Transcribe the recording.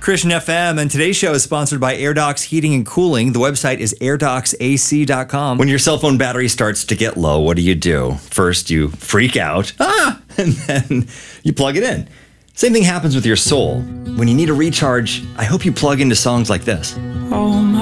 Christian FM, and today's show is sponsored by AirDocs Heating and Cooling. The website is airdocsac.com. When your cell phone battery starts to get low, what do? First, you freak out, and then you plug it in. Same thing happens with your soul. When you need a recharge, I hope you plug into songs like this. Oh, my